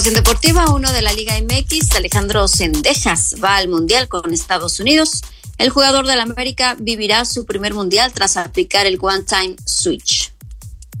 En Deportiva 1 de la Liga MX, Alejandro Cendejas va al Mundial con Estados Unidos. El jugador del América vivirá su primer Mundial tras aplicar el One Time Switch.